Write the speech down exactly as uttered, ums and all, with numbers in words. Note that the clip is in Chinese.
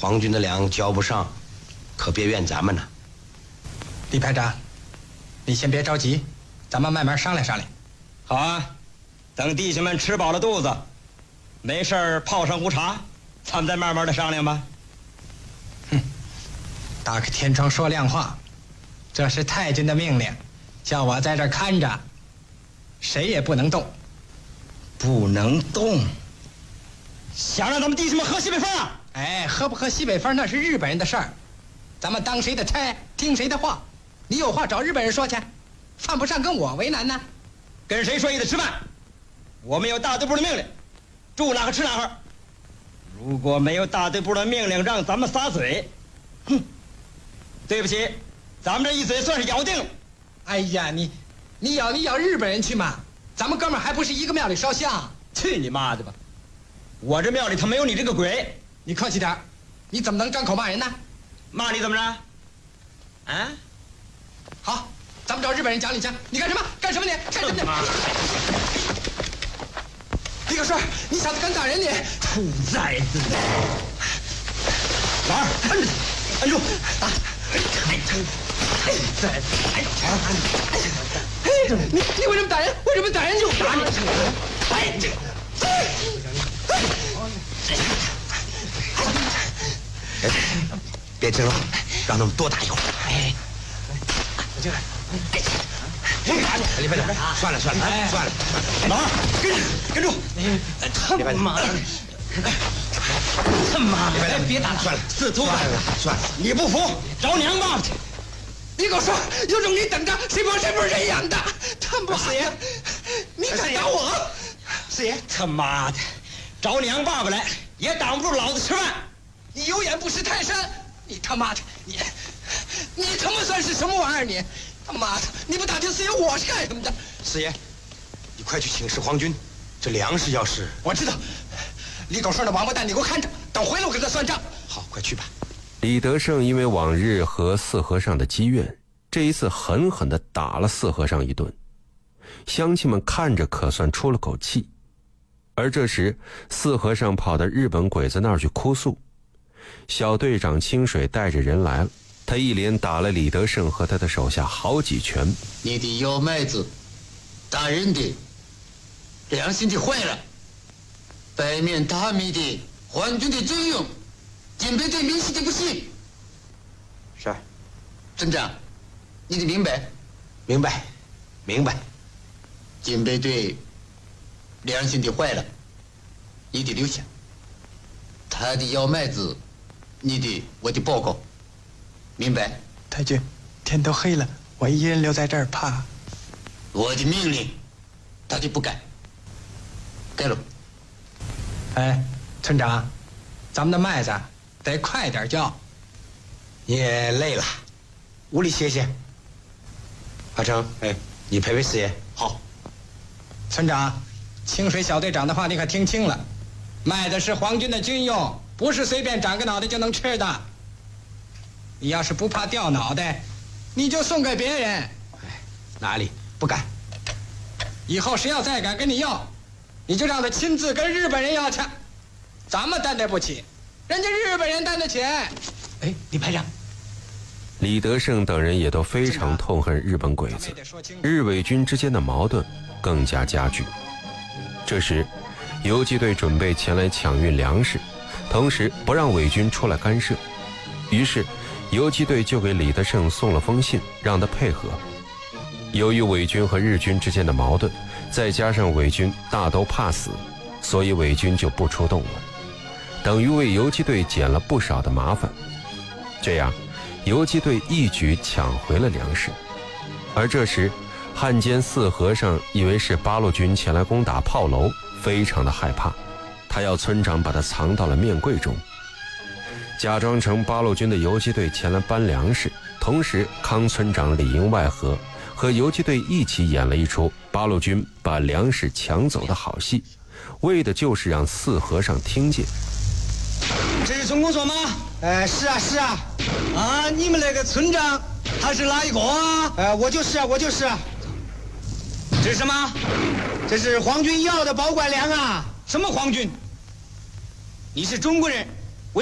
皇军的粮交不上，可别怨咱们呢。 李排长，你先别着急，咱们慢慢商量商量。 好啊，等弟兄们吃饱了肚子，没事儿泡上壶茶，咱们再慢慢的商量吧。 哼，打开天窗说亮话，这是太君的命令，叫我在这儿看着，谁也不能动。 不能动。想让咱们弟兄们喝西北风啊？ 哎，喝不喝西北风那是日本人的事儿，咱们当谁的差，听谁的话。你有话找日本人说去，犯不上跟我为难呢。 跟谁说也得吃饭。我们有大队部的命令，住哪个吃哪个。如果没有大队部的命令让咱们撒嘴，哼，对不起，咱们这一嘴算是咬定了。 哎呀，你你咬你咬日本人去嘛，咱们哥们儿还不是一个庙里烧香。 去你妈的吧！我这庙里他没有你这个鬼。 你客气点，你怎么能张口骂人呢？ 骂你怎么着？啊？ 好，咱们找日本人讲理去。你干什么？干什么你？干什么你？李可顺，你小子敢打人你！ 兔崽子！老二，摁着他，摁住！啊！兔崽子！ 哎，你你为什么打人？为什么打人就打你？哎，这。 别争了，让他们多打一会儿。 哎，我进来。 别打你，李排长，算了算了算了， 老二，跟着跟住！ 他妈的！他妈的！ 别打了， 算了， 四秃子， 算了， 你不服找娘爸爸去！ 你给我说，有种你等着，谁不谁不是人养的？他妈四爷， 你敢打我？ 四爷，他妈的，找娘爸爸来也挡不住老子吃饭！ 你有眼不识泰山！你他妈的，你你他妈算是什么玩意儿？你他妈的，你不打听四爷我是干什么的？ 四爷，你快去请示皇军，这粮食要是…… 我知道，李狗顺的王八蛋，你给我看着，等回来我跟他算账。 好，快去吧。 李德胜因为往日和四和尚的积怨，这一次狠狠地打了四和尚一顿。乡亲们看着可算出了口气。而这时，四和尚跑到日本鬼子那儿去哭诉。小队长清水带着人来了，他一连打了李德胜和他的手下好几拳。 你的药麦子，打人的，良心的坏了，白面大米的，皇军的军用，警备队明示的不行。 是， 村长，你得明白。 明白，明白。 警备队良心的坏了，你得留下。他的药麦子，你得我得报告，明白？ 太君，天都黑了，我一人留在这儿怕。 我的命令，他就不改。改了。 哎，村长，咱们的麦子得快点交。 你也累了，屋里歇歇。阿成，哎，你陪陪四爷。 好。 村长，清水小队长的话你可听清了，麦子是皇军的军用，不是随便长个脑袋就能吃的。你要是不怕掉脑袋，你就送给别人。 哎，哪里不敢？ 以后谁要再敢跟你要，你就让他亲自跟日本人要去。咱们担待不起，人家日本人担得起。哎，李排长。 李德胜等人也都非常痛恨日本鬼子，日伪军之间的矛盾更加加剧。这时，游击队准备前来抢运粮食，同时不让伪军出来干涉。于是，游击队就给李德胜送了封信，让他配合。由于伪军和日军之间的矛盾，再加上伪军大都怕死，所以伪军就不出动了，等于为游击队减了不少的麻烦。这样，游击队一举抢回了粮食。而这时，汉奸四和尚以为是八路军前来攻打炮楼，非常的害怕，他要村长把他藏到了面柜中，假装成八路军的游击队前来搬粮食。同时，康村长里应外合，和游击队一起演了一出八路军把粮食抢走的好戏，为的就是让四和尚听见。 这是村公所吗？ 呃，是啊，是啊。 啊，你们那个村长他是哪一个啊？ 呃，我就是啊，我就是啊。 这是什么？ 这是皇军要的保管粮啊。 什么皇军？你是中国人，